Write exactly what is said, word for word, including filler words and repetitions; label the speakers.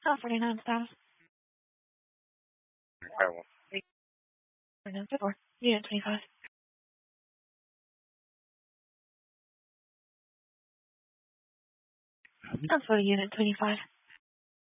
Speaker 1: Oh, forty-nine status.
Speaker 2: Incredible.
Speaker 1: forty-nine four. Unit twenty-five. That's for Unit twenty-five.